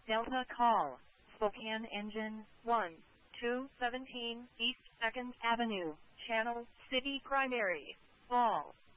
Delta call. Spokane Engine 1, 217 East 2nd Avenue, Channel City Primary. Ball.